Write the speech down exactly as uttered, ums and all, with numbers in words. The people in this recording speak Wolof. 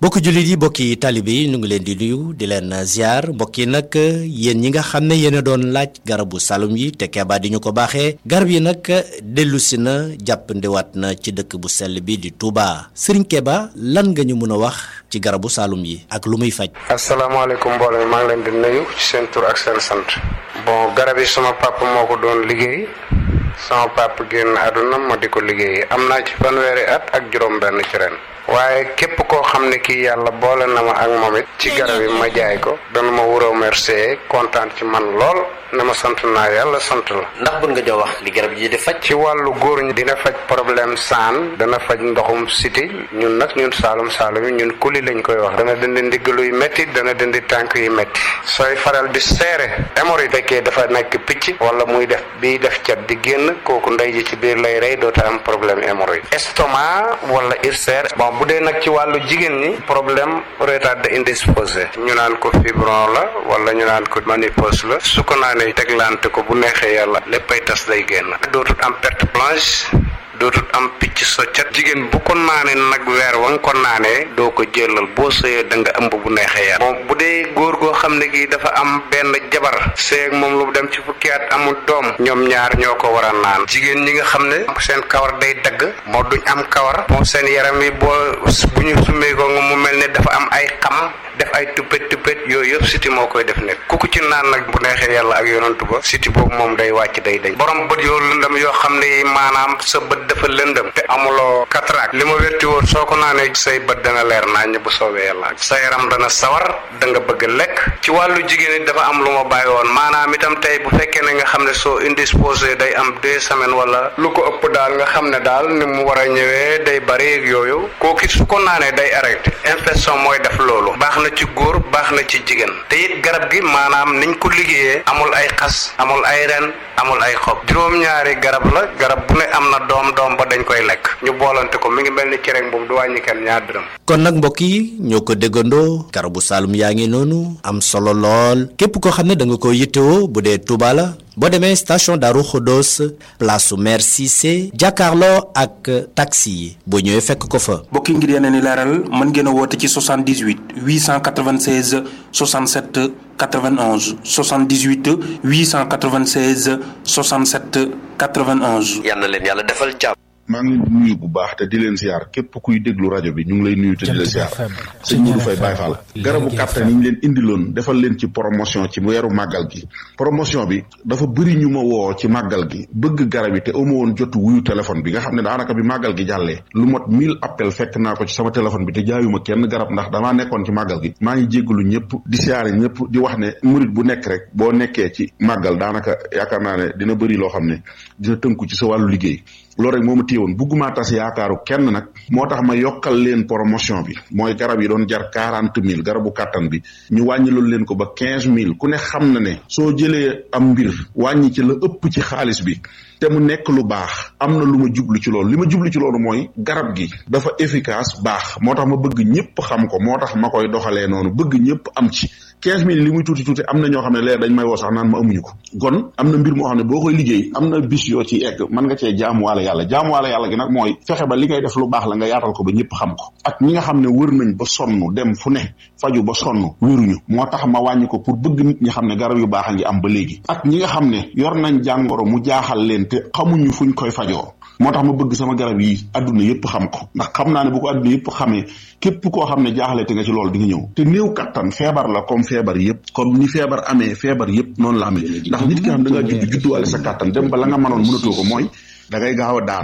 mbokki jullit yi mbokki taalibe yi ñu ngi leen di nuyu di leen ziar mbokk yi nag yéen ñi nga xam ne yéen a doon laaj garabu salum yi te Keba di ñu ko baaxee garab yi nag dellusi na jàppandiwaat na ci dëkk bu sell bi di Touba Serigne Keba lan nga ñu mën a wax ci garabu salum yi ak lu muy faj. asalaamaaleykum mbooloo mi maa ngi leen di nuyu ci seen tur ak seen sant. bon garab yi sama papa moo ko doon liggéey sama papa génn àdduna ma di ko liggéey am naa ci fanweeri at ak juróom-benn ci ren. waaye képp koo xam ne kii yàlla boole na ma ak moom it ci garab yi ma jaay ko dana ma wuroo remercier kontaan ci man lool ne ma sant naa yàlla sant la. ndax bëgg nga jox wax li garab yi di faj. ci wàllu góor ñi dina faj problème saan dana faj ndoxum siti ñun nag ñun saalum saalum yi ñun kuli lañ koy wax. dana dindi ndiggalu yu métti dana dindi tànk yu métti. sooy faral di seere hémorroïde fekkee dafa nekk picc wala muy def biy def cat di génn kooku ndey ji ci biir lay rey doota am problème hémorroïde. estomac wala ulcère bon bu dee nag ci wàllu jigéen ñi problème retard indisposé ñu naan ko fibron la wala ñu naan ko ménopause la su ko naanee teglante ko bu neexee yàlla léppay tas day génn dootut am perte blanche dootut am picc soccat jigéen bu ko naanee nag weer wa nga ko naanee doo ko jëlal boo sëyee da nga ëmb bu neexee yàlla. bon bu dee góor goo xam ne gi dafa am benn jabar sëy ak moom lu dem ci fukki at amul doom ñoom ñaar ñoo ko war a naan jigéen ñi nga xam ne seen kawar day dagg moo duñ am kawar moom seen yaram yi boo bu ñu summee ko nga mu mel ne dafa am ay xam def ay tuppet tuppet yooyu yëpp siti moo koy def nekk ku ko ci naan nag bu neexee yàlla ak yonantu ba siti boobu moom day wàcc day dañ borom bët yoo lëndëm yoo xam ne maanaam sa bët dafa lëndëm te amuloo cataracte li ma wérti woon soo ko naanee say bët dana leer naññ bu soobee yàlla sa yaram dana sawar da nga bëgg lekk ci wàllu jigéen it dafa am lu ma bàyyi woon maanaam itam tey bu fekkee ne nga xam ne soo indisposé day am deux semaines wala lu ko ëpp daal nga xam ne daal ni mu war a ñëwee day bari ak yooyu kooku su ko naanee day arrêté infection mooy def loolu baax na ci góor baax na ci jigéen te it garab gi maanaam niñ ko liggéeyee amul ay xas amul ay ren amul ay xob juróom-ñaari garab la garab bu ne am na doom doom ba dañ koy lekk ñu boolante ko mi ngi mel ni cereñ boobu du wàññi kenn ñaar dërëm. kon nag mbokk yi ñoo ko déggandoo garabu Saloum yaa ngi noonu am solo lool képp koo xam ne da nga ko yittewoo bu dee Touba la boo demee station Darou Khodos place su maire Cissé jàkkaarloo ak taxi yi boo ñëwee fekk ko fa. mbokk yi ngir yeneen i leeral mën ngeen a woote ci soixante-dix-huit huit cent quatre-vingt-seize soixante-sept quatre-vingt-onze soixante-dix-huit huit cent quatre-vingt-seize soixante-sept quatre-vingt-onze. yal na leen yàlla defal jàmm. maa ngi leen di nuyu bu baax te di leen siyaar képp kuy déglu rajo bi ñu ngi lay nuyu te di leen siyaar sëñ Modou Faye Baye Fall garabu kàttan yi ñu leen indiloon defal leen ci promotion ci weeru màggal gi promotion bi dafa bëri ñu ma woo ci màggal gi bëgg garab yi te amu woon jotu wuyu téléphone bi nga xam ne daanaka bi màggal gi jàllee lu mot mille appel fekk naa ko ci sama téléphone bi te jaayuma kenn garab ndax damaa nekkoon ci màggal gi maa ngi jéggalu ñëpp di siyaare ñëpp di wax ne murit bu nekk rek boo nekkee ci màggal daanaka yaakaar naa ne dina bëri loo xam ne dina tënku ci sa wàllu liggéey loolu rek moo ma téyewoon bugguma tas yaakaaru kenn nag moo tax ma yokkal leen promotion bi mooy garab yi doon jar quarante mille garabu kàttan bi ñu wàññi loolu leen ko ba quinze mille ku ne xam na ne soo jëlee am mbir wàññi ci la ëpp ci xaalis bi te mu nekk lu baax am na lu ma jublu ci loolu li ma jublu ci loolu mooy garab gi dafa efficace baax moo tax ma bëgg ñëpp xam ko moo tax ma koy doxalee noonu bëgg ñëpp am ci quinze mille li muy tuuti tuuti am na ñoo xam ne leer dañ may woo sax naan ma amuñu ko kon am na mbir moo xam ne boo koy liggéey am na bis yoo ci egg mën nga cee jaamuwaale yàlla jaamuwaale yàlla gi nag mooy fexe ba li ngay def lu baax la nga yaatal ko ba ñëpp xam ko ak ñi nga xam ne wër nañ ba sonn dem fu ne faju ba sonn wéruñu moo tax ma wàññi ko pour bëgg nit ñi xam ne garab yu baax a ngi am ba léegi ak ñi nga xam ne yor nañ jàngoro mu jaaxal leen te xamuñu fuñ koy fajoo moo tax ma bëgg sama garab yi adduna yëpp xam ko ndax xam naa ne bu ko adduna yëpp xamee képp koo xam ne jaaxale te nga ci loolu di nga ñëw te néew kattan feebar la comme feebar yëpp comme ni feebar amee feebar yëpp noonu la amee ndax nit ki xam da ngaa judd judduwaale sa kattan dem ba la nga mënoon mënatoo ko mooy da ngay gaaw a daan